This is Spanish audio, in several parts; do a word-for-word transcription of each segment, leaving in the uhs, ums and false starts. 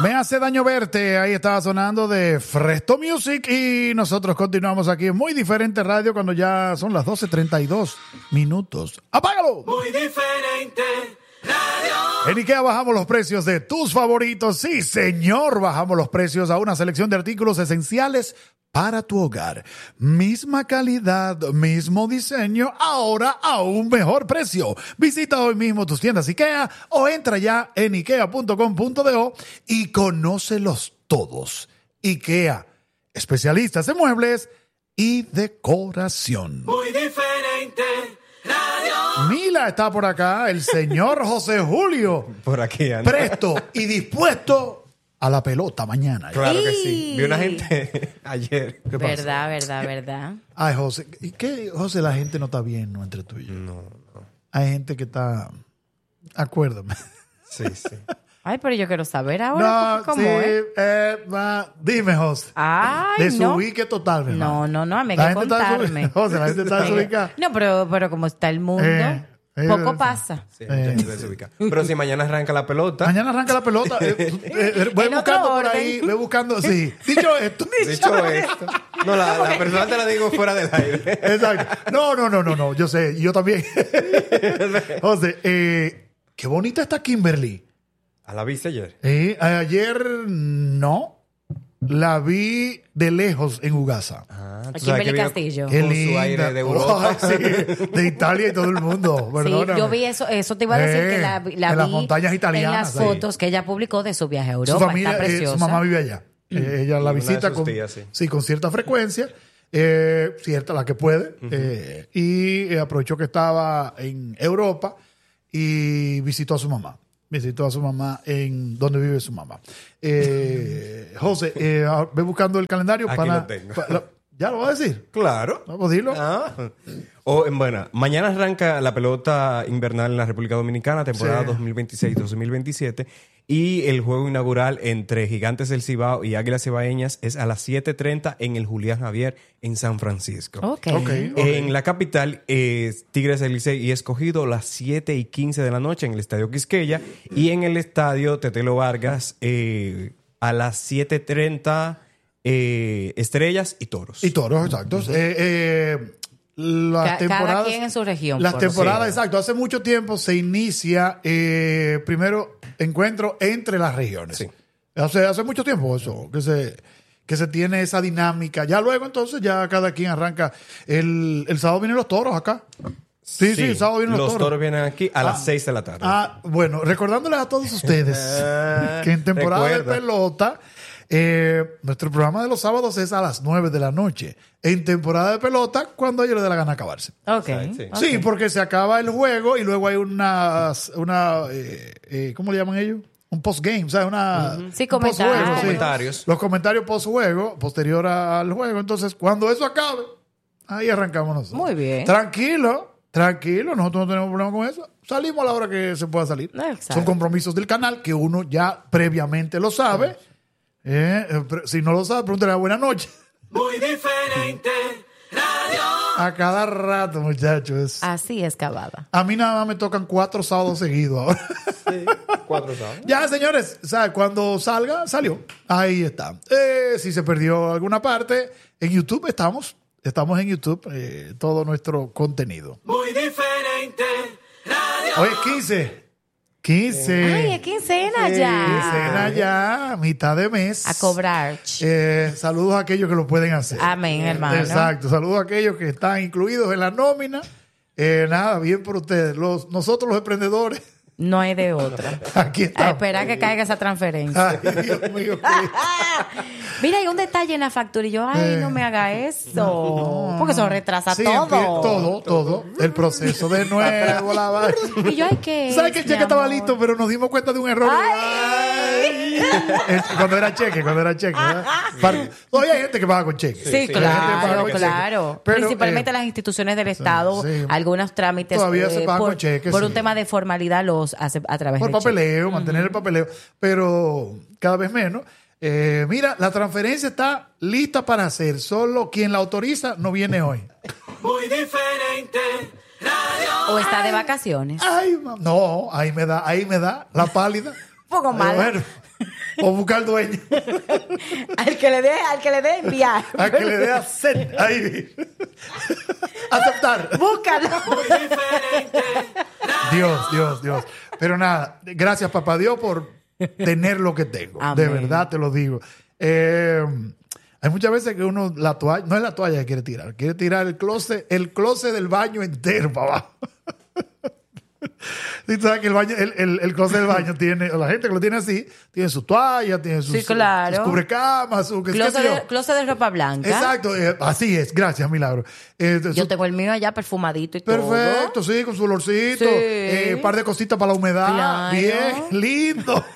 Me hace daño verte. Ahí estaba sonando de Fresto Music y nosotros continuamos aquí en Muy Diferente Radio cuando ya son las doce treinta y dos minutos. ¡Apágalo! Muy Diferente Radio. En IKEA bajamos los precios de tus favoritos. Sí, señor, bajamos los precios a una selección de artículos esenciales para tu hogar. Misma calidad, mismo diseño, ahora a un mejor precio. Visita hoy mismo tus tiendas IKEA o entra ya en ikea punto com punto do y conócelos todos. IKEA, especialistas en muebles y decoración. Muy Diferente Radio. Mila está por acá, el señor José Julio. Por aquí anda. Presto y dispuesto a la pelota mañana. Claro que ¡Ey! sí. Vi una gente ayer. ¿Qué pasó? Verdad, verdad, verdad. Ay, José, ¿y qué, José? La gente no está bien, ¿no? Entre tú y yo. No, no. Hay gente que está... Acuérdame. Sí, sí. Ay, pero yo quiero saber ahora No, cómo sí, es. eh, va. Dime, José. Ay, no. Desubique total, mi No, hermano. no, no, me La hay que gente está contarme. desubi- José, la gente está desubicada. No, pero, pero como está el mundo, Eh, eh, poco eh, pasa. Sí, mucha gente desubicada. Pero si mañana arranca la pelota. Mañana arranca la pelota. Eh, eh, eh, voy En otro buscando por orden. ahí, voy buscando, sí. Dicho esto. Dicho esto. No, la, la persona te la digo fuera del aire. Exacto. No, no, no, no, no. Yo sé, yo también. José, eh, qué bonita está Kimberly. ¿A la viste ayer? Eh, ayer no. La vi de lejos en Ugasa. Ah, Aquí tú sabes en que el vino Castillo. Qué con su linda. aire de Europa. Ay, sí, de Italia y todo el mundo. Sí, Perdóname. yo vi eso, eso te iba a decir Eh, que la, la en las vi montañas italianas, en las ahí. fotos que ella publicó de su viaje a Europa. Su familia, Está eh, preciosa. su mamá vive allá. Eh, ella la Una de visita sus con, tías, sí. sí, con cierta frecuencia, eh, cierta la que puede. eh, y eh, aprovechó que estaba en Europa y visitó a su mamá. Visitó a su mamá en donde vive su mamá. Eh, José, eh, ah, ve buscando el calendario Aquí para. lo tengo. para- ¿Ya lo voy a decir? Claro. Vamos a decirlo. Ah. O, bueno, mañana arranca la pelota invernal en la República Dominicana, temporada Sí. dos mil veintiséis dos mil veintisiete. Y el juego inaugural entre Gigantes del Cibao y Águilas Cibaeñas es a las siete treinta en el Julián Javier en San Francisco. Ok. Ok. En la capital, eh, Tigres del Licey y Escogido, las siete y quince de la noche en el Estadio Quisqueya. Y en el Estadio Tetelo Vargas, eh, a las siete treinta, eh, Estrellas y Toros. Y toros, exacto. Eh, eh, las Ca- temporadas, cada quien en su región. Las por temporadas, sí. exacto. Hace mucho tiempo se inicia eh, primero encuentro entre las regiones. Sí. Hace, hace mucho tiempo eso, que se, que se tiene esa dinámica. Ya luego entonces ya cada quien arranca. El, el sábado vienen los toros acá. Sí, sí, el sábado vienen los, Los toros vienen aquí a las seis de la tarde. Ah, bueno, recordándoles a todos ustedes que en temporada Recuerda. de pelota, eh, nuestro programa de los sábados es a las nueve de la noche. En temporada de pelota, cuando a ellos les dé la gana acabarse. Ok. Sí. ok. Sí, porque se acaba el juego y luego hay una, una eh, eh, ¿cómo le llaman ellos? Un postgame, o sea, una... Sí, un comentarios. postjuego, sí. Comentarios. Los comentarios post-juego, posterior al juego. Entonces, cuando eso acabe, ahí arrancamos nosotros. Muy bien. Tranquilo, tranquilo, nosotros no tenemos problema con eso. Salimos a la hora que se pueda salir. Exacto. Son compromisos del canal que uno ya previamente lo sabe. Eh, eh, pero si no lo sabe, pregúntale a buena noche. Muy Diferente Radio. A cada rato, muchachos. Así es, Cavada. A mí nada más me tocan cuatro sábados seguidos ahora. Sí, cuatro sábados. Ya, señores, ¿sabe? Cuando salga, salió. Ahí está. Eh, si se perdió alguna parte, en YouTube estamos. Estamos en YouTube, eh, todo nuestro contenido. Muy Diferente Radio. Hoy es quince. quince. Ay, es quincena ya. Quincena ya, mitad de mes. A cobrar. Eh, saludos a aquellos que lo pueden hacer. Amén, hermano. Exacto. Saludos a aquellos que están incluidos en la nómina. Eh, nada, bien por ustedes. Los, nosotros los emprendedores, No hay de otra. aquí A estamos. esperar que caiga esa transferencia. Ay, Dios mío. Mira, hay un detalle en la factura y yo, ay, Eh. no me haga eso. Porque eso retrasa Sí, todo. empie- todo, todo. El proceso de nuevo, la vaina. Y yo, ay, ¿qué ¿Sabes es, que el mi cheque estaba amor? listo, pero nos dimos cuenta de un error? Ay. Ay. Cuando era cheque, cuando era cheque. ¿verdad? Par- Todavía hay gente que paga con cheque. Sí, Sí, Hay gente que paga claro, con cheque. claro. Pero, Principalmente eh, las instituciones del Estado, sí. algunos trámites Todavía se pagan por, con cheques, por sí. un tema de formalidad los hace a través por de cheque. papeleo, mantener el papeleo, pero cada vez menos. Eh, mira, la transferencia está lista para hacer, solo quien la autoriza no viene hoy. Muy Diferente Radio. O está de vacaciones. Ay, ma- no, ahí me da, ahí me da la pálida. Un poco Ay, mal. bueno. O buscar al dueño. Al que le dé, al que le dé enviar. A que le dé a send. Ahí. Aceptar. Búscalo. Muy diferente. Dios, Dios, Dios. Pero nada, gracias, papá Dios, por tener lo que tengo. Amén. De verdad te lo digo. Eh, hay muchas veces que uno, la toalla, no es la toalla que quiere tirar, quiere tirar el closet, el closet del baño entero para abajo. Y tú sabes que el baño, el, el, el closet del baño tiene, la gente que lo tiene así, tiene su toalla, tiene sus, Sí, claro. sus cubrecamas, su qué sé Closet yo. de, closet de ropa blanca. Exacto, eh, así es, gracias, Milagro. Eh, Yo su- tengo el mío allá perfumadito y todo. Perfecto, sí, con su olorcito, Sí. eh, un par de cositas para la humedad, Claro. bien, lindo.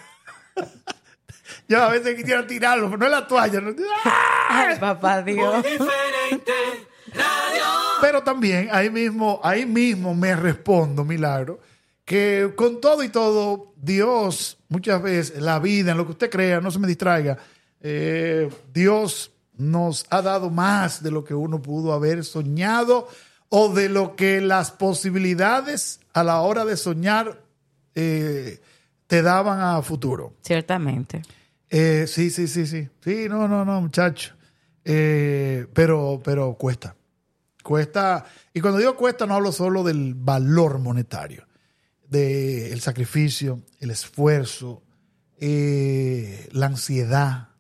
Yo a veces quisiera tirarlo, pero no es la toalla. no- Ay, papá Dios. Muy diferente. Radio. Pero también ahí mismo, ahí mismo me respondo, Milagro, que con todo y todo, Dios, muchas veces, la vida, en lo que usted crea, no se me distraiga, eh, Dios nos ha dado más de lo que uno pudo haber soñado o de lo que las posibilidades a la hora de soñar eh, te daban a futuro. Ciertamente. Eh, sí, sí, sí, sí. Sí, no, no, no, muchacho. Eh, pero, pero cuesta. Cuesta. Y cuando digo cuesta, no hablo solo del valor monetario, del sacrificio, el esfuerzo, eh, la ansiedad.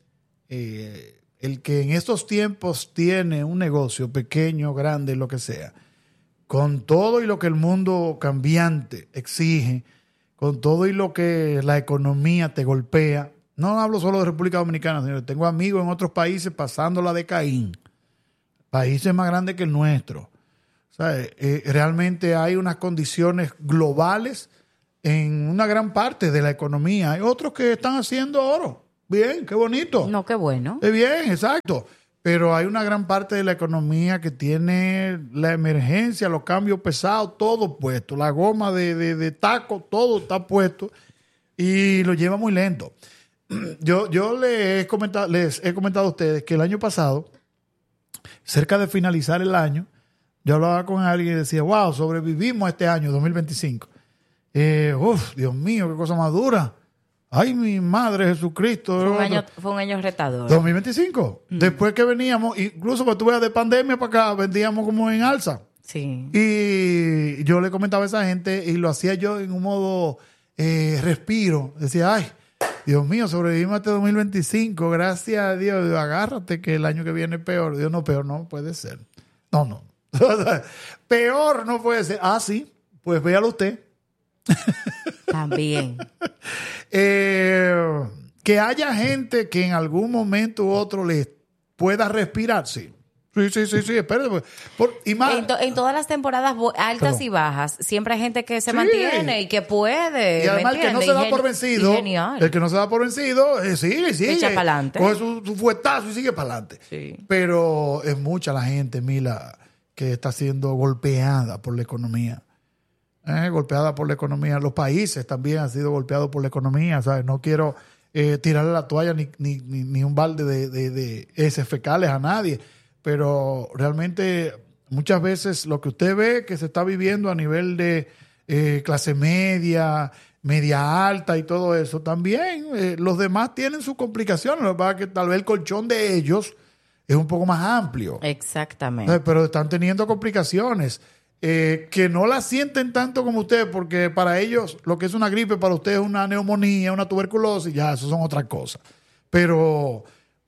Eh, el que en estos tiempos tiene un negocio pequeño, grande, lo que sea, con todo y lo que el mundo cambiante exige, con todo y lo que la economía te golpea. No hablo solo de República Dominicana, señores. Tengo amigos en otros países pasándola de Caín. Países más grandes que el nuestro. O sea, eh, realmente hay unas condiciones globales en una gran parte de la economía. Hay otros que están haciendo oro. Bien, qué bonito. No, qué bueno. Es bien, exacto. Pero hay una gran parte de la economía que tiene la emergencia, los cambios pesados, todo puesto. La goma de, de, de taco, todo está puesto y lo lleva muy lento. Yo, yo les, he comentado, les he comentado a ustedes que el año pasado, cerca de finalizar el año, yo hablaba con alguien y decía, wow, sobrevivimos este año, dos mil veinticinco. Eh, uf, Dios mío, qué cosa más dura. Ay, mi madre Jesucristo. Fue un año, fue un año retador. dos mil veinticinco. Mm. Después que veníamos, incluso cuando tú veas de pandemia para acá, vendíamos como en alza. Sí. Y yo le comentaba a esa gente y lo hacía yo en un modo eh, respiro. Decía, ay, Dios mío, sobrevivimos a este dos mil veinticinco. Gracias a Dios. Agárrate que el año que viene es peor. Dios, no, peor no puede ser. No, no. Peor no puede ser. Ah, sí. Pues véalo usted. También. eh, que haya gente que en algún momento u otro les pueda respirar, sí. Sí, sí, sí, sí, espérate. Por, por, y más, En, to, en todas las temporadas bo- altas Perdón. y bajas, siempre hay gente que se Sí. mantiene y que puede. y además ¿me el que no se entiendes? da Y por gen- vencido, y genial. el que no se da por vencido, eh, sigue, sigue. Echa pa'lante. Coge su, su fuetazo y sigue para adelante. Sí. Pero es mucha la gente, Mila, que está siendo golpeada por la economía. Eh, golpeada por la economía. Los países también han sido golpeados por la economía, ¿sabes? No quiero eh, tirarle la toalla ni, ni, ni, ni un balde de, de, de heces fecales a nadie, pero realmente muchas veces lo que usted ve que se está viviendo a nivel de eh, clase media, media alta y todo eso, también eh, los demás tienen sus complicaciones. Lo que pasa es que tal vez el colchón de ellos es un poco más amplio. Exactamente. Eh, Pero están teniendo complicaciones eh, que no las sienten tanto como usted, porque para ellos lo que es una gripe, para usted es una neumonía, una tuberculosis, ya, eso son otras cosas. Pero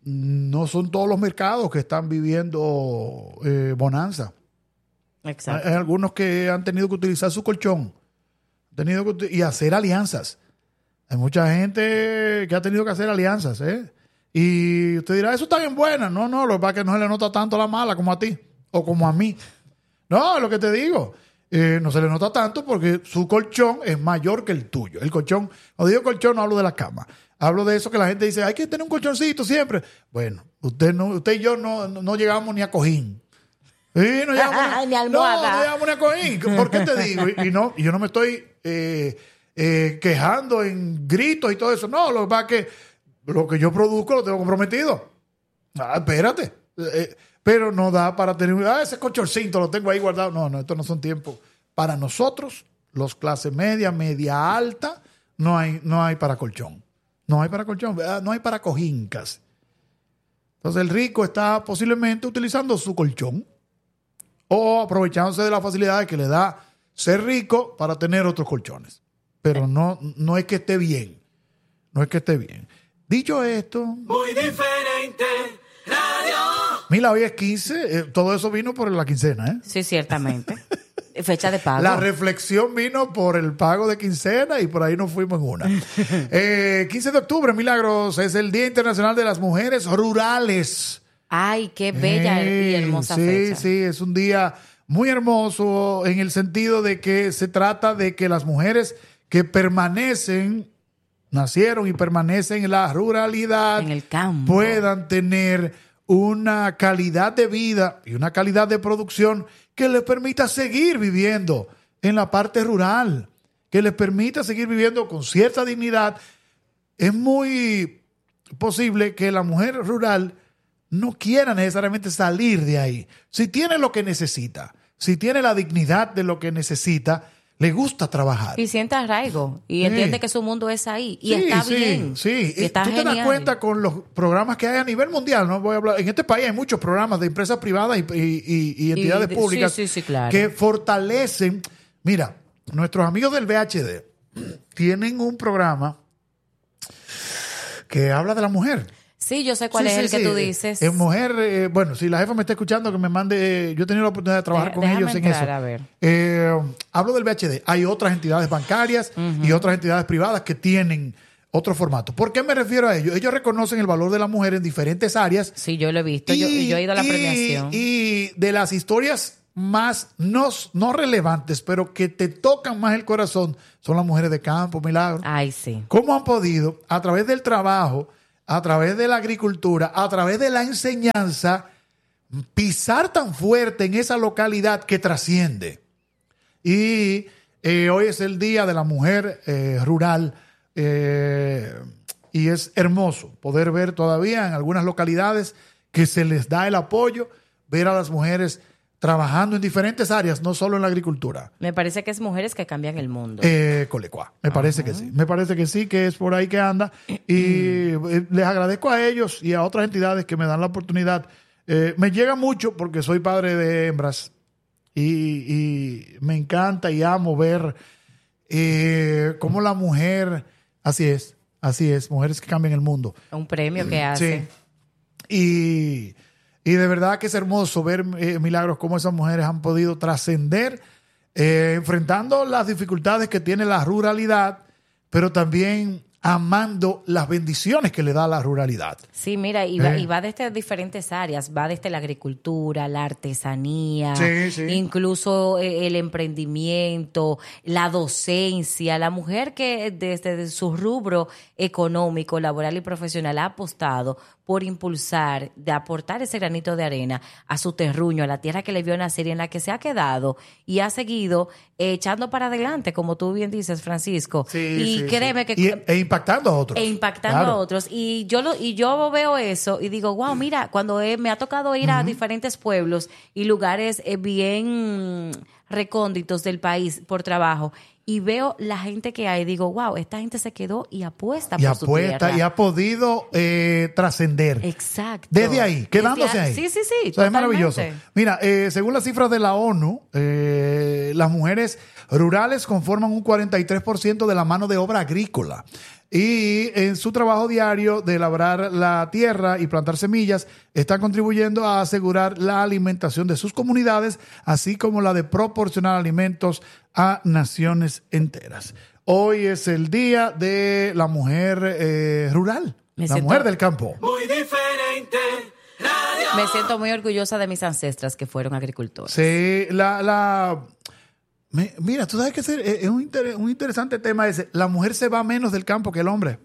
no son todos los mercados que están viviendo eh, bonanza. Exacto. Hay algunos que han tenido que utilizar su colchón, han tenido que uti- y hacer alianzas. Hay mucha gente que ha tenido que hacer alianzas, ¿eh? Y usted dirá, eso está bien buena. No, no, lo que pasa es que no se le nota tanto la mala como a ti o como a mí. No, es lo que te digo. Eh, no se le nota tanto porque su colchón es mayor que el tuyo. El colchón, cuando digo colchón no hablo de la cama. Hablo de eso que la gente dice, hay que tener un colchoncito siempre. Bueno, usted no, usted y yo no, no, no llegamos ni a cojín. Sí, no llegamos Ni almohada. No, no llegamos ni a cojín. ¿Por qué te digo? Y, y no, y yo no me estoy eh, eh, quejando en gritos y todo eso. No, lo que pasa es que lo que yo produzco lo tengo comprometido. Ah, espérate. Eh, pero no da para tener... Ah, ese colchoncito lo tengo ahí guardado. No, no, estos no son tiempos. Para nosotros, los clase media, media alta, no hay, no hay para colchón. No hay para colchón, no hay para cojincas. Entonces el rico está posiblemente utilizando su colchón o aprovechándose de las facilidades que le da ser rico para tener otros colchones. Pero no, no es que esté bien. No es que esté bien. Dicho esto... Muy diferente, radio. Mira, hoy es quince. Eh, todo eso vino por la quincena, ¿eh? Sí, ciertamente. Fecha de pago. La reflexión vino por el pago de quincena y por ahí nos fuimos en una. eh, quince de octubre, Milagros, es el Día Internacional de las Mujeres Rurales. Ay, qué bella Eh, y hermosa sí, fecha. Sí, es un día muy hermoso en el sentido de que se trata de que las mujeres que permanecen, nacieron y permanecen en la ruralidad, En el campo. puedan tener una calidad de vida y una calidad de producción que les permita seguir viviendo en la parte rural, que les permita seguir viviendo con cierta dignidad. Es muy posible que la mujer rural no quiera necesariamente salir de ahí. Si tiene lo que necesita, si tiene la dignidad de lo que necesita, le gusta trabajar. Y siente arraigo. Y Sí. entiende que su mundo es ahí. Y Sí, está sí, bien. Sí, Y está tú te das genial. cuenta con los programas que hay a nivel mundial, ¿no? Voy a hablar. En este país hay muchos programas de empresas privadas y, y- y- y entidades de- públicas sí, sí, sí, claro. que fortalecen. Mira, nuestros amigos del V H D tienen un programa que habla de la mujer. Sí, yo sé cuál Sí, es sí, el que sí. tú dices. Es mujer, eh, bueno, si la jefa me está escuchando, que me mande, yo he tenido la oportunidad de trabajar Deja- con déjame ellos en entrar, eso. a ver. Eh, hablo del V H D. Hay otras entidades bancarias y otras entidades privadas que tienen otro formato. ¿Por qué me refiero a ellos? Ellos reconocen el valor de la mujer en diferentes áreas. Sí, yo lo he visto. yo, y yo he ido a la y- premiación. Y de las historias más, no, no relevantes, pero que te tocan más el corazón, son las mujeres de campo, Milagro. Ay, sí. ¿Cómo han podido, a través del trabajo, a través de la agricultura, a través de la enseñanza, pisar tan fuerte en esa localidad que trasciende? Y eh, hoy es el Día de la Mujer eh, Rural eh, y es hermoso poder ver todavía en algunas localidades que se les da el apoyo, ver a las mujeres trabajando en diferentes áreas, no solo en la agricultura. Me parece que es mujeres que cambian el mundo. Eh, Colecua. Me parece que sí. Me parece que sí, que es por ahí que anda. Y eh, les agradezco a ellos y a otras entidades que me dan la oportunidad. Eh, me llega mucho porque soy padre de hembras y, y me encanta y amo ver eh, cómo la mujer, así es, así es, mujeres que cambian el mundo. Un premio que hace. Sí. Y, y de verdad que es hermoso ver, eh, Milagros, cómo esas mujeres han podido trascender, eh, enfrentando las dificultades que tiene la ruralidad, pero también amando las bendiciones que le da la ruralidad. Sí, mira, y va, Eh. y va desde diferentes áreas, va desde la agricultura, la artesanía, Sí, sí. incluso eh, el emprendimiento, la docencia, la mujer que desde su rubro económico, laboral y profesional ha apostado por impulsar, de aportar ese granito de arena a su terruño, a la tierra que le vio nacer y en la que se ha quedado y ha seguido eh, echando para adelante, como tú bien dices, Francisco. y sí, créeme sí. que... Y- e impactando a otros. E impactando Claro. a otros. Y yo lo, y yo veo eso y digo, wow, mira, cuando he- me ha tocado ir a diferentes pueblos y lugares eh, bien recónditos del país por trabajo y veo la gente que hay, digo, wow, esta gente se quedó y apuesta Y por su apuesta tierra. y ha podido eh, trascender. Exacto. Desde ahí, quedándose Desde ahí. Sí, sí, sí. O sea, es maravilloso. totalmente. Mira, eh, según las cifras de la ONU, eh, las mujeres rurales conforman un cuarenta y tres por ciento de la mano de obra agrícola. Y en su trabajo diario de labrar la tierra y plantar semillas, están contribuyendo a asegurar la alimentación de sus comunidades, así como la de proporcionar alimentos a naciones enteras. Hoy es el día de la mujer eh, rural, Me la siento- mujer del campo. Muy diferente, radio. Me siento muy orgullosa de mis ancestras que fueron agricultores. Sí, la, la me- mira, tú sabes que es, es un, inter- un interesante tema ese. La mujer se va menos del campo que el hombre.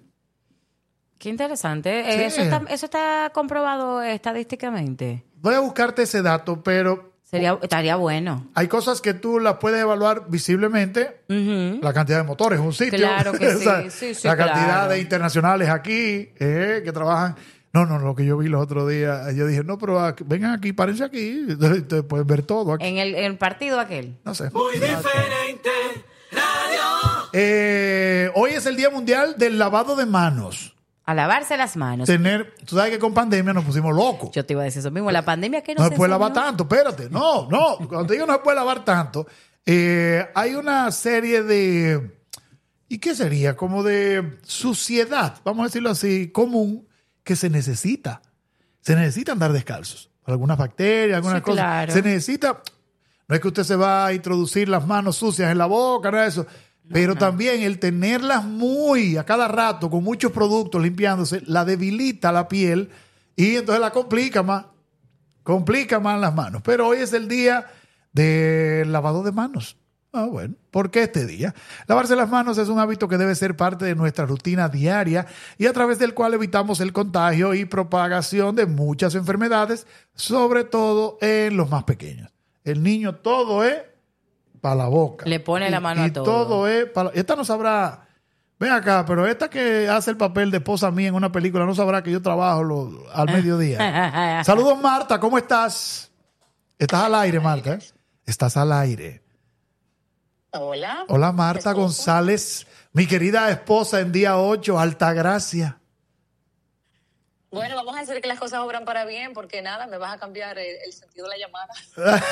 Qué interesante. Eh, Sí. Eso, está, eso está comprobado estadísticamente. Voy a buscarte ese dato, pero Sería, estaría bueno. hay cosas que tú las puedes evaluar visiblemente. Ujú. La cantidad de motores en un sitio. Claro que O sea, sí, sí, sí, la cantidad claro. de internacionales aquí eh, que trabajan. No, no, lo que yo vi los otros días, yo dije, no, pero aquí- vengan aquí, párense aquí. Ustedes pueden ver todo aquí. En el, en el partido aquel. No sé. Muy diferente, radio. Eh, hoy es el Día Mundial del Lavado de Manos. A lavarse las manos. Tener, tú sabes que con pandemia nos pusimos locos. Yo te iba a decir eso mismo. La pandemia que no, No se se puede lavar enseñó. tanto, espérate. No, no. Cuando te digo no se puede lavar tanto, eh, hay una serie de... ¿Y qué sería? Como de suciedad, vamos a decirlo así, común, que se necesita. Se necesita andar descalzos. Algunas bacterias, algunas Sí, cosas. claro. Se necesita... No es que usted se va a introducir las manos sucias en la boca, nada de eso. Pero también el tenerlas muy a cada rato, con muchos productos limpiándose, la debilita la piel y entonces la complica más. Complica más las manos. Pero hoy es el día del lavado de manos. Ah, bueno, ¿por qué este día? Lavarse las manos es un hábito que debe ser parte de nuestra rutina diaria y a través del cual evitamos el contagio y propagación de muchas enfermedades, sobre todo en los más pequeños. El niño todo es para la boca. Le pone la mano y, a y todo. todo es para... Esta no sabrá... Ven acá, pero esta que hace el papel de esposa mía en una película no sabrá que yo trabajo lo- al mediodía. Saludos, Marta, ¿cómo estás? Estás al aire, Marta. ¿eh? Estás al aire. Hola. Hola, Marta Esposa. González, mi querida esposa en día ocho, Altagracia. Bueno, vamos a hacer que las cosas obran para bien, porque nada, me vas a cambiar el, el sentido de la llamada.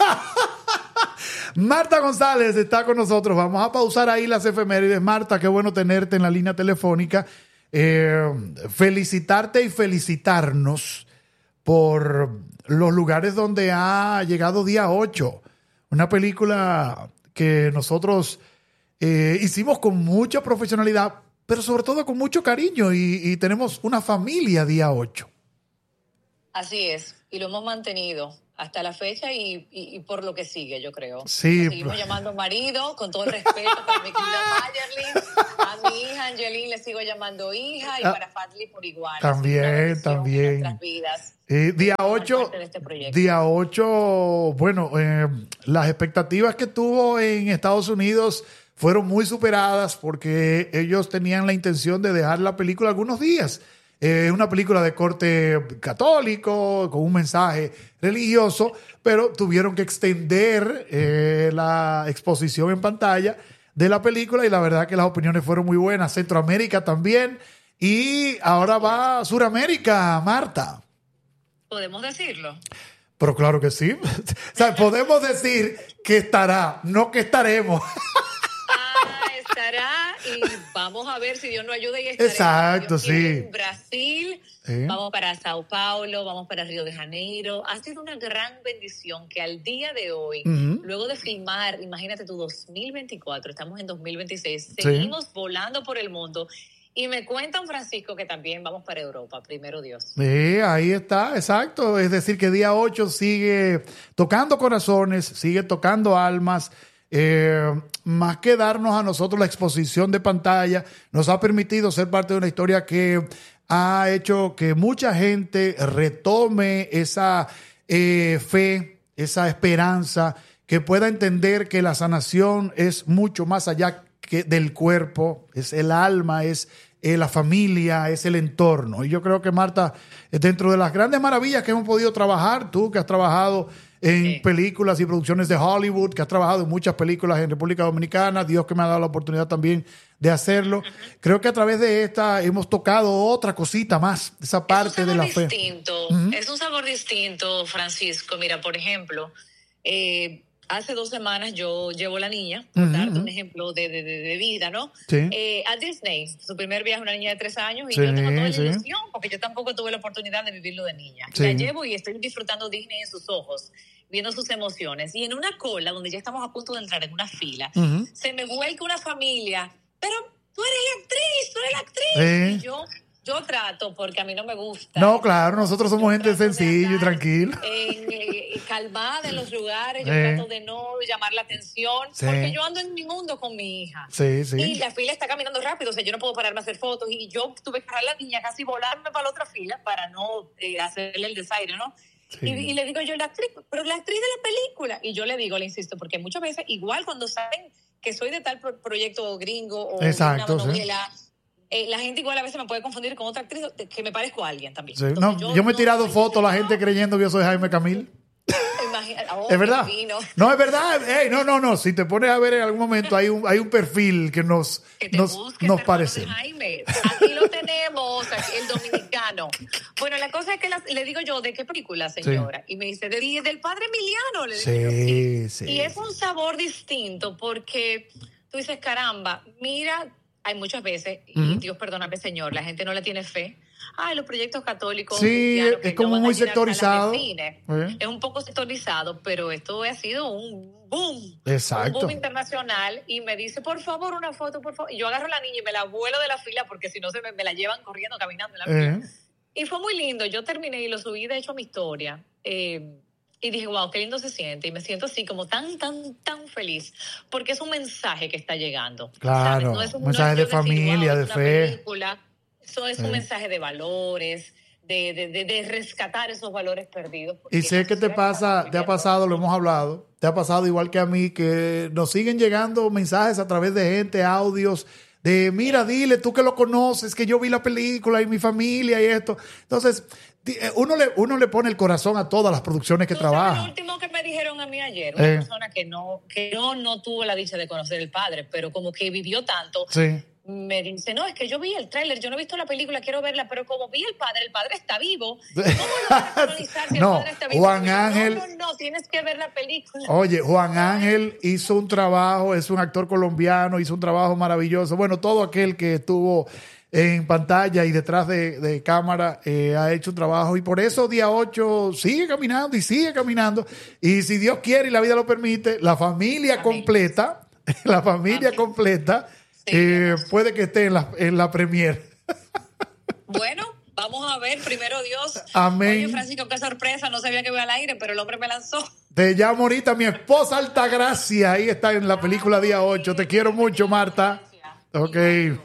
Marta González está con nosotros. Vamos a pausar ahí las efemérides. Marta, qué bueno tenerte en la línea telefónica. Eh, felicitarte y felicitarnos por los lugares donde ha llegado Día ocho. Una película que nosotros eh, hicimos con mucha profesionalidad, pero sobre todo con mucho cariño y, y tenemos una familia Día ocho. Así es, y lo hemos mantenido hasta la fecha y, y, y por lo que sigue, yo creo. Sí, Nos seguimos pues. llamando marido, con todo el respeto para mi querida Mayerlin, a mi hija Angeline le sigo llamando hija y Ah, para Fadli por igual. también, Así que una bendición también. en nuestras vidas. Eh, día Formar ocho, parte de este proyecto. día ocho, bueno, eh, las expectativas que tuvo en Estados Unidos fueron muy superadas porque ellos tenían la intención de dejar la película algunos días. Es eh, una película de corte católico, con un mensaje religioso, pero tuvieron que extender eh, la exposición en pantalla de la película y la verdad que las opiniones fueron muy buenas. Centroamérica también y ahora va a Suramérica, Marta. ¿Podemos decirlo? Pero claro que sí. O sea, podemos decir que estará, no que estaremos. Ah, estará y vamos a ver si Dios nos ayuda y estaremos. Exacto, Dios quiere, sí. En Brasil, Sí. vamos para Sao Paulo, vamos para Río de Janeiro. Ha sido una gran bendición que al día de hoy, Ujú. luego de filmar, imagínate tú, dos mil veinticuatro, estamos en dos mil veintiséis, Sí. seguimos volando por el mundo. Y me cuentan, Francisco, que también vamos para Europa, primero Dios. Sí, ahí está, exacto. Es decir, que día ocho sigue tocando corazones, sigue tocando almas. Eh, más que darnos a nosotros la exposición de pantalla, nos ha permitido ser parte de una historia que ha hecho que mucha gente retome esa eh, fe, esa esperanza, que pueda entender que la sanación es mucho más allá que del cuerpo, es el alma, es eh, la familia, es el entorno. Y yo creo que, Marta, eh, dentro de las grandes maravillas que hemos podido trabajar, tú que has trabajado en Sí. películas y producciones de Hollywood, que has trabajado en muchas películas en República Dominicana, Dios que me ha dado la oportunidad también de hacerlo. Uh-huh. Creo que a través de esta hemos tocado otra cosita más, esa parte de la fe. Distinto. Uh-huh. Es un sabor distinto, Francisco. Mira, por ejemplo, eh, hace dos semanas yo llevo a la niña, por uh-huh. darte un ejemplo de, de, de vida, ¿no? Sí. Eh, a Disney. Su primer viaje, una niña de tres años, y sí, yo tengo toda la sí. ilusión, porque yo tampoco tuve la oportunidad de vivirlo de niña. Sí. La llevo y estoy disfrutando Disney en sus ojos, viendo sus emociones. Y en una cola, donde ya estamos a punto de entrar en una fila, uh-huh. se me vuelca una familia, pero tú eres la actriz, tú eres la actriz. Sí. Y yo... Yo trato, porque a mí no me gusta. No, claro, nosotros somos gente sencilla y tranquila. En, eh, calmada en los lugares, yo eh. trato de no llamar la atención, sí. porque yo ando en mi mundo con mi hija. Sí, sí. Y la fila está caminando rápido, o sea, yo no puedo pararme a hacer fotos, y yo tuve que agarrar a la niña, casi volarme para la otra fila para no eh, hacerle el desaire, ¿no? Sí. Y, y le digo yo, la actriz, pero la actriz de la película. Y yo le digo, le insisto, porque muchas veces, igual cuando saben que soy de tal pro- proyecto gringo o Exacto, una novela... Sí. Eh, la gente igual a veces me puede confundir con otra actriz que me parezco a alguien también. Sí. No, yo, yo me he tirado no, fotos, la gente creyendo que yo soy Jaime Camil. Imagínate, oh, es verdad. divino. No, es verdad. Ey, no, no, no. Si te pones a ver en algún momento, hay un, hay un perfil que nos, que te nos, busques, nos hermano parece. de Jaime. Aquí lo tenemos, aquí el dominicano. Bueno, la cosa es que la- le digo yo, ¿de qué película, señora? Sí. Y me dice, de, del padre Emiliano. Le digo sí, yo, sí. Y es un sabor distinto porque tú dices, caramba, mira, hay muchas veces, uh-huh. y Dios perdóname, Señor, la gente no le tiene fe. Ay, los proyectos católicos. Sí, es como muy sectorizado. ¿Eh? Es un poco sectorizado, pero esto ha sido un boom. Exacto. Un boom internacional. Y me dice, por favor, una foto, por favor. Y yo agarro a la niña y me la vuelo de la fila porque si no se me, me la llevan corriendo, caminando en la fila. ¿Eh? Y fue muy lindo. Yo terminé y lo subí, de hecho, a mi historia. Eh, y dije, wow, qué lindo se siente. Y me siento así como tan, tan, tan feliz. Porque es un mensaje que está llegando. Claro. No es un mensaje no es de familia, decir, wow, de fe. Película. Eso es un eh. mensaje de valores, de, de, de, de rescatar esos valores perdidos. Y sé que te pasa, te ha pasado, lo hemos hablado, te ha pasado igual que a mí, que nos siguen llegando mensajes a través de gente, audios, de mira, dile, tú que lo conoces, que yo vi la película y mi familia y esto. Entonces, uno le, uno le pone el corazón a todas las producciones que trabaja. Lo último que me dijeron a mí ayer, una eh. persona que no, que no, no tuvo la dicha de conocer el padre, pero como que vivió tanto. Sí. Me dice, no, es que yo vi el tráiler, yo no he visto la película, quiero verla, pero como vi el padre, el padre está vivo. ¿Cómo lo van a canonizar si no, el padre está vivo? Juan Ángel, no, no, no, tienes que ver la película. Oye, Juan Ángel hizo un trabajo, es un actor colombiano, hizo un trabajo maravilloso. Bueno, todo aquel que estuvo en pantalla y detrás de, de cámara eh, ha hecho un trabajo y por eso día ocho sigue caminando y sigue caminando. Y si Dios quiere y la vida lo permite, la familia Amén. completa, la familia Amén. completa, Sí, eh, puede que esté en la, en la premier. Bueno, vamos a ver, primero Dios. Amén. Oye, Francisco, qué sorpresa, no sabía que iba al aire, pero el hombre me lanzó. Te llamo ahorita, mi esposa Altagracia, ahí está en la película día ocho. Te quiero mucho, Marta. Ok.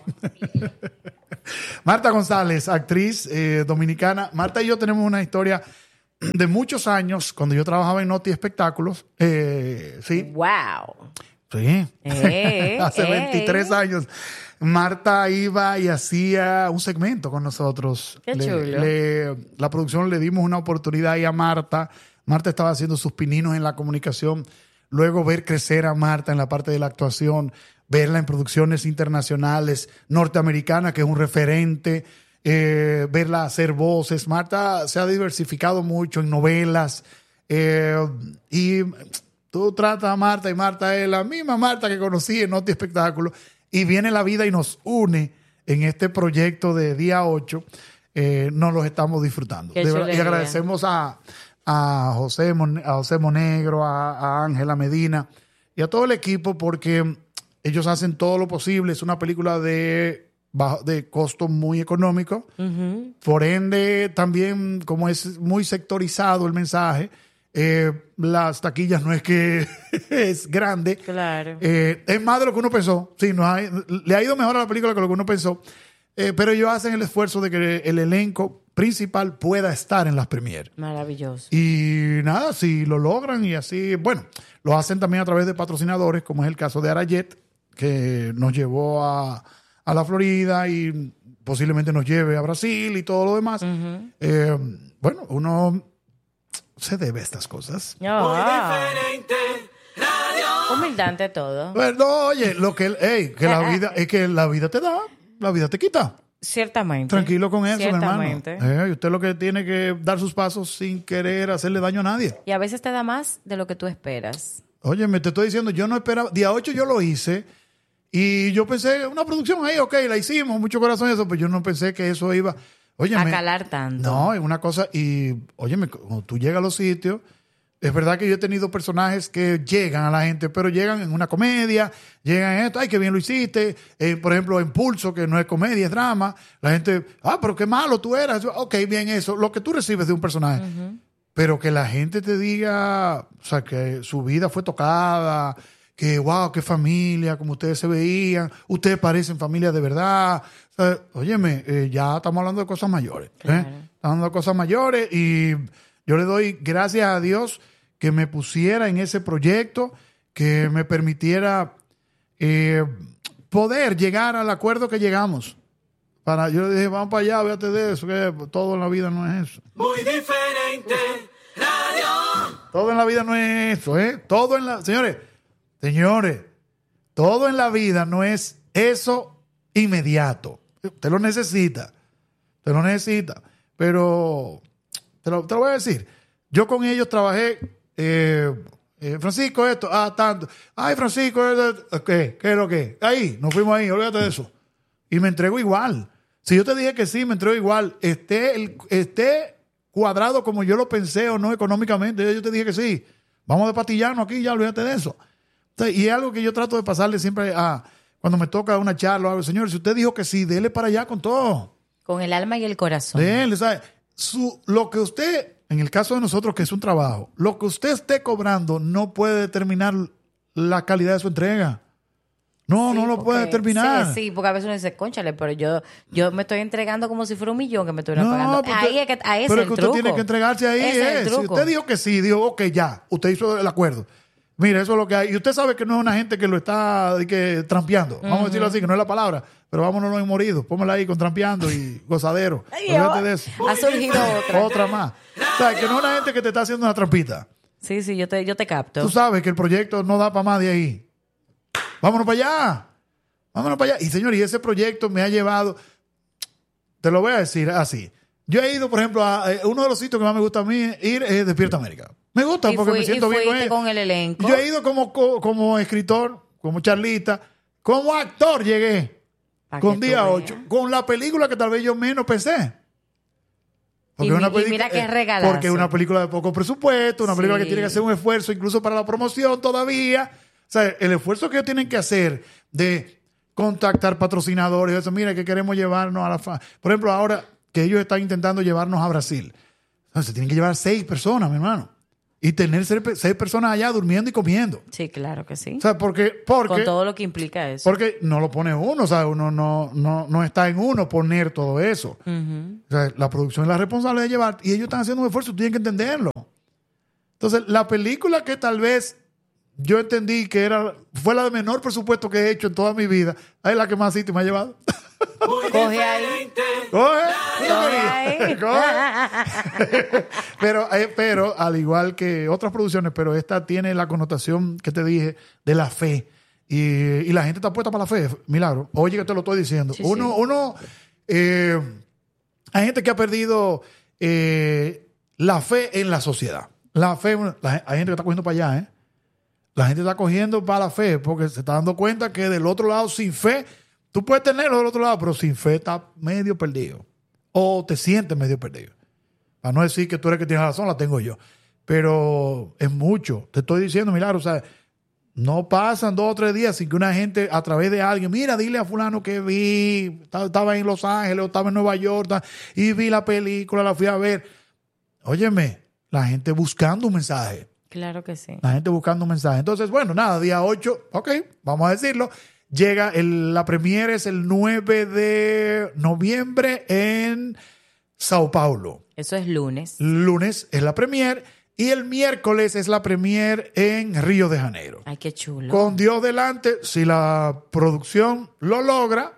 Marta González, actriz eh, dominicana. Marta y yo tenemos una historia de muchos años, cuando yo trabajaba en Noti Espectáculos. Eh, sí. Wow. Sí, eh, hace eh. veintitrés años. Marta iba y hacía un segmento con nosotros. Qué le, chulo. Le, la producción le dimos una oportunidad ahí a Marta. Marta estaba haciendo sus pininos en la comunicación. Luego ver crecer a Marta en la parte de la actuación, verla en producciones internacionales, norteamericanas, que es un referente, eh, verla hacer voces. Marta se ha diversificado mucho en novelas eh, y... Tú tratas a Marta y Marta es la misma Marta que conocí en Noti Espectáculo y viene la vida y nos une en este proyecto de día ocho. Eh, nos los estamos disfrutando. De verdad, y agradecemos a, a, José, Mon, a José Monegro, a, a Ángela Medina y a todo el equipo porque ellos hacen todo lo posible. Es una película de, de costo muy económico. Uh-huh. Por ende, también como es muy sectorizado el mensaje, Eh, las taquillas no es que es grande. Claro. Eh, es más de lo que uno pensó. Sí, no hay, le ha ido mejor a la película que lo que uno pensó. Eh, pero ellos hacen el esfuerzo de que el elenco principal pueda estar en las premieres. Maravilloso. Y nada, si lo logran y así, bueno, lo hacen también a través de patrocinadores, como es el caso de Arayet, que nos llevó a, a la Florida y posiblemente nos lleve a Brasil y todo lo demás. Uh-huh. Eh, bueno, uno... se debe a estas cosas. Oh. Muy diferente radio. Humildad ante todo. Bueno, oye, lo que, hey, que la vida, es que la vida te da, la vida te quita. Ciertamente. Tranquilo con eso, Ciertamente. hermano. Eh, usted lo que tiene que dar sus pasos sin querer hacerle daño a nadie. Y a veces te da más de lo que tú esperas. Oye, me te estoy diciendo, yo no esperaba, día ocho yo lo hice y yo pensé, una producción ahí, ok, la hicimos, mucho corazón y eso, pero yo no pensé que eso iba... Óyeme, a calar tanto. No, es una cosa, y óyeme, cuando tú llegas a los sitios, es verdad que yo he tenido personajes que llegan a la gente, pero llegan en una comedia, llegan en esto, ay, qué bien lo hiciste, eh, por ejemplo, en Pulso, que no es comedia, es drama, la gente, ah, pero qué malo tú eras, ok, bien eso, lo que tú recibes de un personaje, uh-huh. Pero que la gente te diga, o sea, que su vida fue tocada, que wow, qué familia, como ustedes se veían, ustedes parecen familia de verdad. O sea, óyeme, eh, ya estamos hablando de cosas mayores. Claro. ¿eh? Estamos hablando de cosas mayores y yo le doy gracias a Dios que me pusiera en ese proyecto, que me permitiera eh, poder llegar al acuerdo que llegamos. Para, yo le dije, vamos para allá, véate de eso, que todo en la vida no es eso. Muy diferente radio. Todo en la vida no es eso, ¿eh? Todo en la... Señores, señores, todo en la vida no es eso inmediato. Usted lo necesita. Usted lo necesita. Pero, te lo, te lo voy a decir. Yo con ellos trabajé... Eh, eh, Francisco, esto, ah, tanto. Ay, Francisco, esto, ¿qué? ¿Qué es lo que? Ahí, nos fuimos ahí, olvídate de eso. Y me entrego igual. Si yo te dije que sí, me entrego igual. Esté, el, esté cuadrado como yo lo pensé o no económicamente, yo te dije que sí. Vamos de patillarnos aquí, ya olvídate de eso. Entonces, y es algo que yo trato de pasarle siempre a, cuando me toca una charla o algo. Señor, si usted dijo que sí, dele para allá con todo. Con el alma y el corazón. Dele, ¿sabe? Su, lo que usted... En el caso de nosotros, que es un trabajo, lo que usted esté cobrando no puede determinar la calidad de su entrega. No, Sí, no lo porque- puede determinar. Sí, sí, porque a veces uno dice, cónchale, pero yo, yo me estoy entregando como si fuera un millón que me estuvieran pagando. porque- Ahí es que, ahí es pero el es que usted truco. tiene que entregarse ahí. Ese es el eh. Si truco. usted dijo que sí, dijo, ok, ya, usted hizo el acuerdo. Mira, eso es lo que hay. Y usted sabe que no es una gente que lo está de que, trampeando. Vamos a decirlo así, que no es la palabra. Pero vámonos los moridos. Póngala ahí con trampeando y gozadero. Ay, Olvídate oh, de eso. ha surgido otra. Otra más. O sea, que no es una gente que te está haciendo una trampita. Sí, sí, yo te, yo te capto. Tú sabes que el proyecto no da para más de ahí. Vámonos para allá. Vámonos para allá. Y señor, y ese proyecto me ha llevado, te lo voy a decir así. Yo he ido, por ejemplo, a eh, uno de los sitios que más me gusta a mí ir es Despierta América. Me gusta Y porque fui- me siento y bien con fuiste él. con el elenco. Yo he ido como, co- como escritor, como charlista, como actor llegué. Pa' Con que tú día veas. ocho. Con la película que tal vez yo menos pensé. Y mi- y mira qué eh, regalazo. Porque es una película de poco presupuesto, una película Sí. que tiene que hacer un esfuerzo incluso para la promoción todavía. O sea, el esfuerzo que ellos tienen que hacer de contactar patrocinadores, eso, mira, que queremos llevarnos a la fa... Por ejemplo, ahora que ellos están intentando llevarnos a Brasil. Entonces, tienen que llevar seis personas, mi hermano. Y tener seis, seis personas allá durmiendo y comiendo. Sí, claro que sí. O sea, porque... porque Con todo lo que implica eso. porque no lo pone uno, o sea, uno no, no, no está en uno poner todo eso. Ujú. O sea, la producción es la responsable de llevar y ellos están haciendo un esfuerzo, tú tienes que entenderlo. Entonces, la película que tal vez yo entendí que era fue la de menor presupuesto que he hecho en toda mi vida, es la que más sitio me ha llevado. Coge ahí. Coge, Coge ahí. Coge. pero, eh, pero, al igual que otras producciones, pero esta tiene la connotación que te dije de la fe. Y, y la gente está puesta para la fe, Milagro. Oye, que te lo estoy diciendo. Sí, uno, sí. uno eh, hay gente que ha perdido eh, la fe en la sociedad. La fe, la- hay gente que está cogiendo para allá, ¿eh? La gente está cogiendo para la fe porque se está dando cuenta que del otro lado, sin fe, tú puedes tenerlo del otro lado, pero sin fe está medio perdido. O te sientes medio perdido. Para no decir que tú eres el que tienes razón, la tengo yo. Pero es mucho. Te estoy diciendo, Milagro, o sea, no pasan dos o tres días sin que una gente, a través de alguien, mira, dile a fulano que vi, estaba estaba en Los Ángeles o estaba en Nueva York ta- y vi la película, la fui a ver. Óyeme, la gente buscando un mensaje. Claro que sí. La gente buscando un mensaje. Entonces, bueno, nada, día ocho, ok, vamos a decirlo. Llega, el, la premiere es el nueve de noviembre en Sao Paulo. Eso es lunes. Lunes es la premiere y el miércoles es la premiere en Río de Janeiro. Ay, qué chulo. Con Dios delante, si la producción lo logra,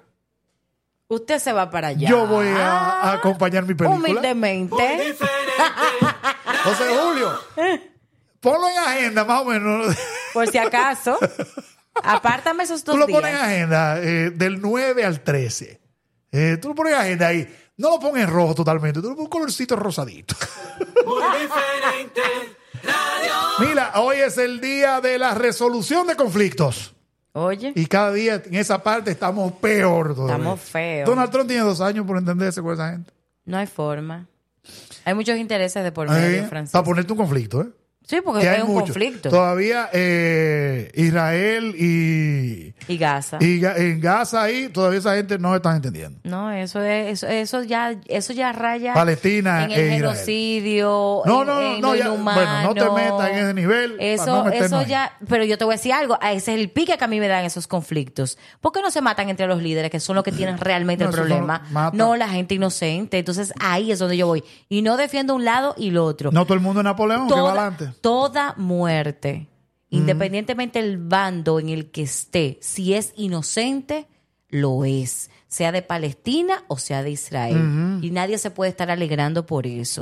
Usted se va para allá. yo voy a, a acompañar mi película. Humildemente. Entonces, Julio, ponlo en agenda más o menos. Por si acaso. Apártame esos dos Tú lo días. pones en agenda eh, del nueve al trece. Eh, tú lo pones en agenda ahí. No lo pongas en rojo totalmente. Tú lo pones un colorcito rosadito. Muy diferente. Radio. Mira, hoy es el día de la resolución de conflictos. Oye. Y cada día en esa parte estamos peor todavía. Estamos feos. Donald Trump tiene dos años por entenderse con esa gente. No hay forma. Hay muchos intereses de por medio, Eh, Francisco. para ponerte un conflicto, ¿eh? Sí, porque Que hay es un mucho. conflicto. Todavía eh, Israel y, Y Gaza. y Ga- en Gaza ahí, todavía esa gente no están entendiendo. No, eso es, eso, eso ya, eso ya raya Palestina en e el Israel. genocidio. No, en- no, no, en no, lo ya, inhumano. bueno, no te metas en ese nivel para Eso, no meternos eso ahí. ya, pero yo te voy a decir algo, a ese es el pique que a mí me dan esos conflictos. ¿Por qué no se matan entre los líderes, que son los que tienen realmente No, el esos problema? son los- matan. No la gente inocente. Entonces ahí es donde yo voy. Y no defiendo un lado y lo otro. No todo el mundo es Napoleón, que va toda, adelante. toda muerte, independientemente del bando en el que esté, si es inocente, lo es, sea de Palestina o sea de Israel. Y nadie se puede estar alegrando por eso.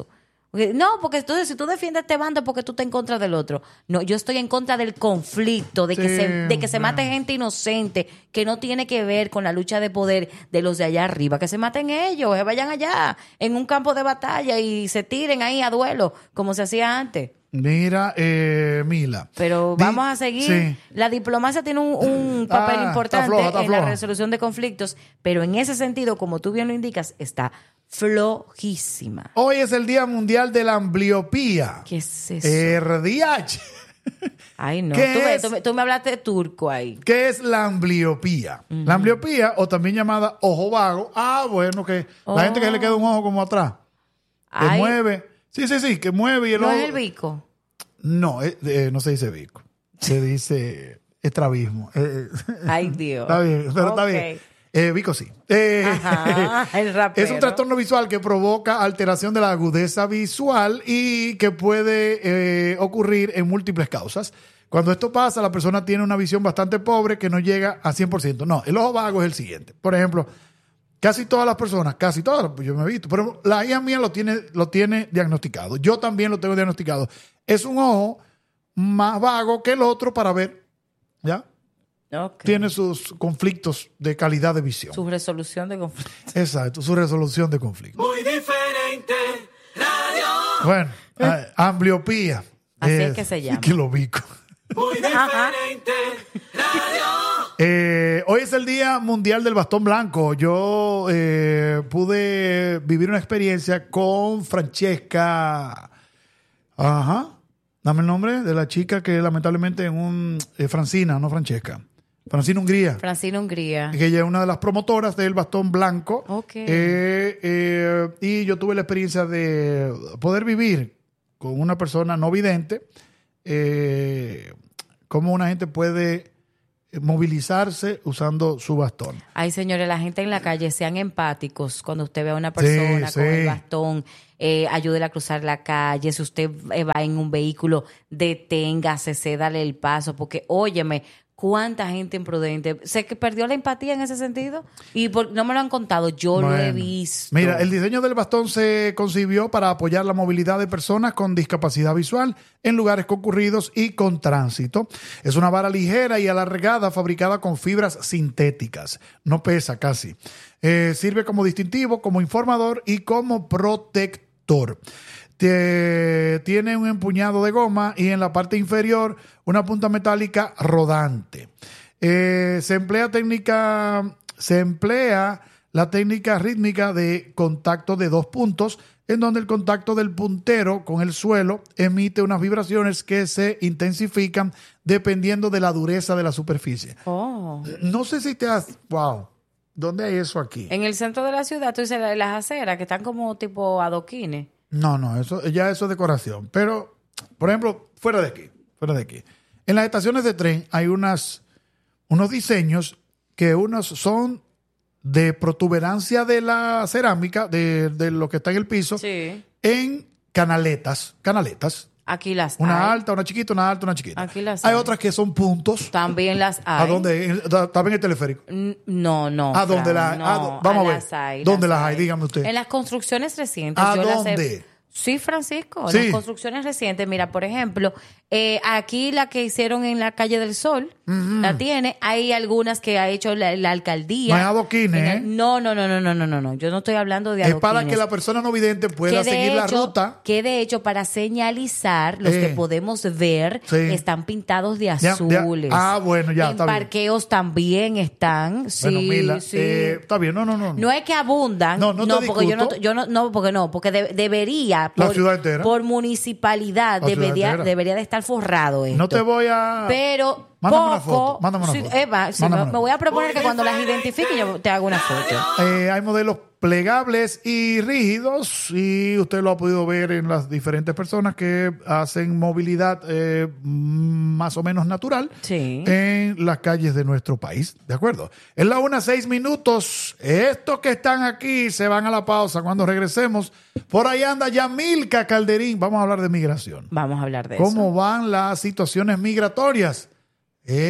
No, porque entonces si tú defiendes este bando es porque tú estás en contra del otro. No, yo estoy en contra del conflicto, de que Sí, se, de que se bueno. mate gente inocente, que no tiene que ver con la lucha de poder de los de allá arriba, que se maten ellos, que vayan allá en un campo de batalla y se tiren ahí a duelo, como se hacía antes. Mira, eh, Mila. Pero Di- vamos a seguir. Sí. La diplomacia tiene un, un papel Ah, está importante floja, está en la floja. resolución de conflictos, pero en ese sentido, como tú bien lo indicas, está flojísima. Hoy es el Día Mundial de la Ambliopía. ¿Qué es eso? R D H. Ay, no. Tú, ¿qué me- es? tú me, tú me hablaste de turco ahí. ¿Qué es la ambliopía? La ambliopía, o también llamada ojo vago. Ah, bueno, que Oh. la gente que le queda un ojo como atrás. Que Ay, mueve. Sí, sí, sí, que mueve y el ¿no ojo. es el bico? No, eh, eh, no se dice bico. Se dice estrabismo. Eh, eh, Ay, Dios. está bien, pero está Ok. bien. Eh, bico sí. Eh, Ajá, el rapero. Es un trastorno visual que provoca alteración de la agudeza visual y que puede eh, ocurrir en múltiples causas. Cuando esto pasa, la persona tiene una visión bastante pobre que no llega a cien por ciento. No, el ojo vago es el siguiente. Por ejemplo, casi todas las personas, casi todas, pues yo me he visto, pero la hija mía lo tiene, lo tiene diagnosticado. Yo también lo tengo diagnosticado. Es un ojo más vago que el otro para ver, ¿ya? Ok. Tiene sus conflictos de calidad de visión. Su resolución de conflicto. Exacto, su resolución de conflictos. Muy diferente, radio. Bueno, ah, ambliopía. Así es que se llama. Que lo bico. Muy diferente, radio. Eh, hoy es el Día Mundial del Bastón Blanco. Yo eh, pude vivir una experiencia con Francesca. Ajá. Dame el nombre de la chica que lamentablemente en un... eh, Francina, no Francesca. Francina Hungría. Francina Hungría. Que ella es una de las promotoras del bastón blanco. Ok. Eh, eh, y yo tuve la experiencia de poder vivir con una persona no vidente, eh, cómo una gente puede movilizarse usando su bastón. Ay, señores, la gente en la calle, sean empáticos cuando usted ve a una persona Sí, con sí. el bastón, eh, ayúdela a cruzar la calle. Si usted eh, va en un vehículo, deténgase, cédale el paso, porque, óyeme, cuánta gente imprudente. ¿Se que perdió la empatía en ese sentido? Y por- no me lo han contado, yo lo he Bueno, visto. Mira, el diseño del bastón se concibió para apoyar la movilidad de personas con discapacidad visual en lugares concurridos y con tránsito. Es una vara ligera y alargada fabricada con fibras sintéticas. No pesa casi. Eh, sirve como distintivo, como informador y como protector. Te- tiene un empuñado de goma y en la parte inferior una punta metálica rodante. Eh, se emplea técnica, se emplea la técnica rítmica de contacto de dos puntos, en donde el contacto del puntero con el suelo emite unas vibraciones que se intensifican dependiendo de la dureza de la superficie. Oh. No sé si te has... Wow. ¿Dónde hay eso aquí? En el centro de la ciudad, tú dices, la- las aceras que están como tipo adoquines. No, no, eso ya eso es decoración. Pero, por ejemplo, fuera de aquí, fuera de aquí. En las estaciones de tren hay unas, unos diseños que unos son de protuberancia de la cerámica, de, de lo que está en el piso, Sí. en canaletas, canaletas. Aquí las Una hay. alta, una chiquita, una alta, una chiquita. Aquí las hay hay. otras que son puntos. También las hay. ¿A dónde? En- Estaba en el teleférico. N- No, no. ¿A dónde Fran, la- no, a dó- vamos a ver. las hay, ¿Dónde las hay? Dígame usted. En las construcciones recientes. ¿A yo las he- dónde? Sí, Francisco, en Sí. las construcciones recientes. Mira, por ejemplo, eh, aquí la que hicieron en la calle del Sol, la tiene. Hay algunas que ha hecho la, la alcaldía. No es adoquines, En el- ¿eh? No, no, no, no, no, no, no, no. Yo no estoy hablando de Es para adoquines. que la persona no vidente pueda Que de seguir la hecho- ruta. Que de hecho, para señalizar, los Eh. que podemos ver Sí. están pintados de Ya, ya. azules. Ah, bueno, ya, En está bien. parqueos también están. Sí, Bueno, Mila, sí. eh, está bien, no, no, no. No es que abundan. No, no te porque yo no, discuto. yo no, no, porque no, porque de- debería, La por, ciudad entera. por municipalidad, La ciudad debería, entera. debería de estar forrado esto. No te voy a... Pero Mándame poco, una foto, mándame una sí, foto. Eva, sí, Mándame me, una me voy a foto. proponer que cuando las identifique yo te hago una foto. Eh, hay modelos plegables y rígidos y usted lo ha podido ver en las diferentes personas que hacen movilidad eh, más o menos natural Sí. en las calles de nuestro país. ¿De acuerdo? Es la una, seis minutos. Estos que están aquí se van a la pausa. Cuando regresemos, por ahí anda Yamilka Calderín. Vamos a hablar de migración. Vamos a hablar de eso. ¿Cómo van las situaciones migratorias?